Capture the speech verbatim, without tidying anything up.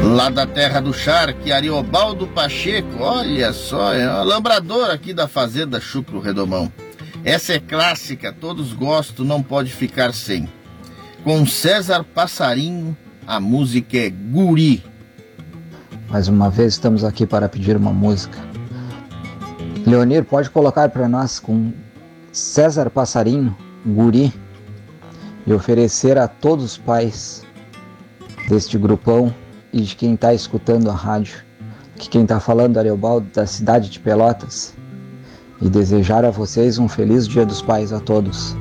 lá da terra do charque, Ariobaldo Pacheco, olha só, é um alambrador aqui da fazenda Chucro Redomão. Essa é clássica, todos gostam, não pode ficar sem. Com César Passarinho, a música é Guri. Mais uma vez estamos aqui para pedir uma música. Leonir, pode colocar para nós com César Passarinho, Guri, e oferecer a todos os pais deste grupão e de quem está escutando a rádio, que quem está falando é Ariobaldo, da cidade de Pelotas, e desejar a vocês um feliz Dia dos Pais a todos.